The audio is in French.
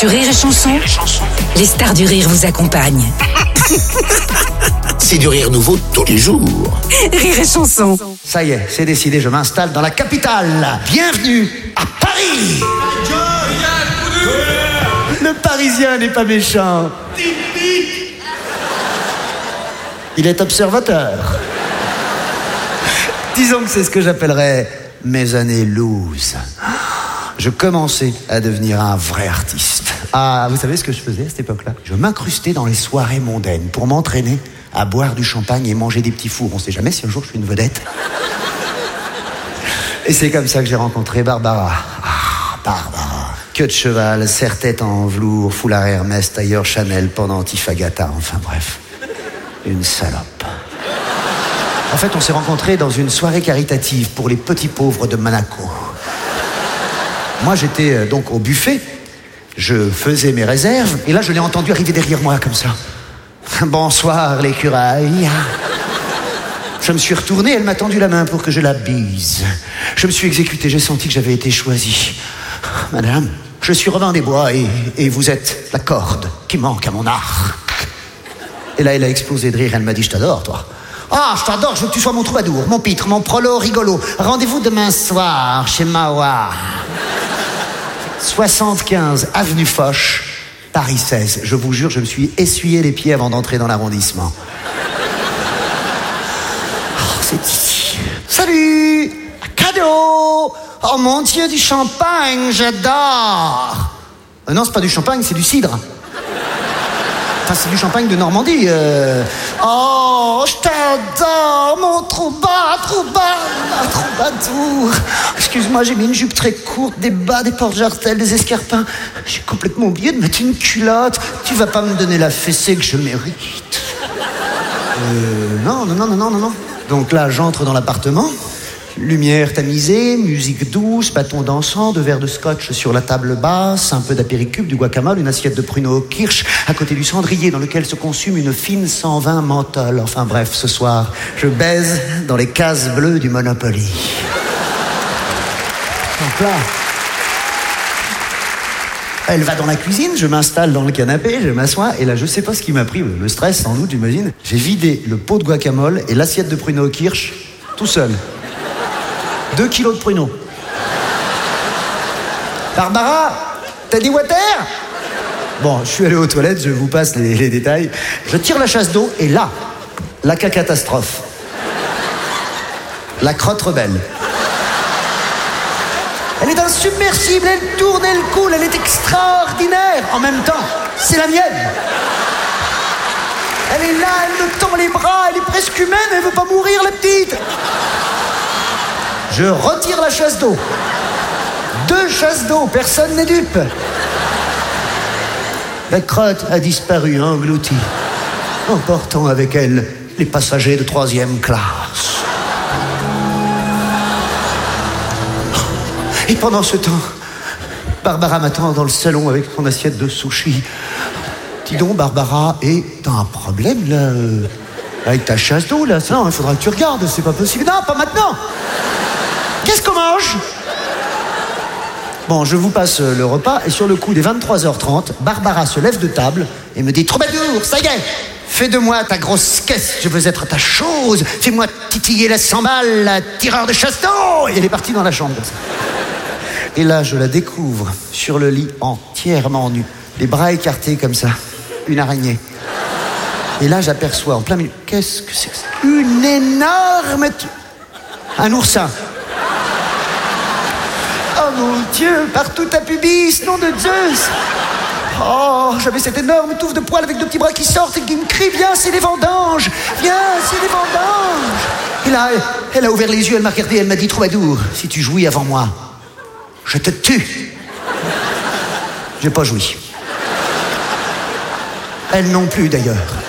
Sur Rire et Chanson, les stars du rire vous accompagnent. C'est du rire nouveau tous les jours. Rire et Chanson. Ça y est, c'est décidé, je m'installe dans la capitale. Bienvenue à Paris. Le Parisien n'est pas méchant. Il est observateur. Disons que c'est ce que j'appellerais mes années loose. Je commençais à devenir un vrai artiste. Ah, vous savez ce que je faisais à cette époque-là? Je m'incrustais dans les soirées mondaines pour m'entraîner à boire du champagne et manger des petits fours. On sait jamais si un jour je suis une vedette. Et c'est comme ça que j'ai rencontré Barbara. Ah, Barbara. Queue de cheval, serre-tête en velours, foulard Hermès, tailleur Chanel, pendentif Agatha, enfin bref. Une salope. En fait, on s'est rencontrés dans une soirée caritative pour les petits pauvres de Monaco. Moi, j'étais donc au buffet. Je faisais mes réserves. Et là, je l'ai entendu arriver derrière moi, comme ça. Bonsoir, l'écureuil. Je me suis retourné, elle m'a tendu la main pour que je la bise. Je me suis exécuté, j'ai senti que j'avais été choisi. Madame, je suis Robin des Bois et vous êtes la corde qui manque à mon arc. Et là, elle a explosé de rire, elle m'a dit, je t'adore, toi. Ah, je t'adore, je veux que tu sois mon troubadour, mon pitre, mon prolo rigolo. Rendez-vous demain soir chez Mawa. 75 avenue Foch, Paris 16. Je vous jure, je me suis essuyé les pieds avant d'entrer dans l'arrondissement. Oh, c'est ici. Salut! Cadeau! Oh mon Dieu, du champagne, j'adore! Non, c'est pas du champagne, c'est du cidre. Enfin, c'est du champagne de Normandie. Oh, je t'adore, mon troubadour. Excuse-moi, j'ai mis une jupe très courte, des bas, des porte-jartelles, des escarpins. J'ai complètement oublié de mettre une culotte. Tu vas pas me donner la fessée que je mérite. Non. Donc là, j'entre dans l'appartement. Lumière tamisée, musique douce, bâton dansant, 2 verres de scotch sur la table basse, un peu d'apéricube, du guacamole, une assiette de pruneaux au kirsch, à côté du cendrier dans lequel se consume une fine 120 menthol. Enfin bref, ce soir, je baise dans les cases bleues du Monopoly. Donc là, elle va dans la cuisine, je m'installe dans le canapé, je m'assois, et là, je sais pas ce qui m'a pris, le stress sans doute, j'imagine. J'ai vidé le pot de guacamole et l'assiette de pruneaux au kirsch, tout seul. 2 kilos de pruneaux. Barbara, t'as dit water? Bon, je suis allé aux toilettes, je vous passe les détails. Je tire la chasse d'eau et là, la catastrophe. La crotte rebelle. Elle est insubmersible, elle tourne, elle coule, elle est extraordinaire. En même temps, c'est la mienne. Elle est là, elle me tend les bras, elle est presque humaine, elle veut pas mourir, la petite. Je retire la chasse d'eau. 2 chasses d'eau, personne n'est dupe. La crotte a disparu, engloutie, emportant avec elle les passagers de 3e classe. Et pendant ce temps, Barbara m'attend dans le salon avec son assiette de sushi. Dis donc, Barbara, et t'as un problème, là, avec ta chasse d'eau, là? Non, il faudra que tu regardes, c'est pas possible. Non, pas maintenant. Qu'est-ce qu'on mange? Bon, je vous passe le repas, et sur le coup des 23h30, Barbara se lève de table et me dit « Troubadour, ça y est, fais de moi ta grosse caisse, je veux être ta chose, fais-moi titiller la 100 balles, la tireur de chasse d'eau !» Et elle est partie dans la chambre. Et là, je la découvre sur le lit entièrement nue, les bras écartés comme ça, une araignée. Et là, j'aperçois en plein milieu, qu'est-ce que c'est que ça? Une énorme... Un oursin. Oh mon Dieu, partout ta pubis, nom de Zeus. Oh, j'avais cette énorme touffe de poils avec 2 petits bras qui sortent et qui me crient, viens, c'est les vendanges, viens, c'est les vendanges. Et là, elle a ouvert les yeux, elle m'a regardé, elle m'a dit, troubadour, si tu jouis avant moi, je te tue. J'ai pas joui. Elle non plus d'ailleurs.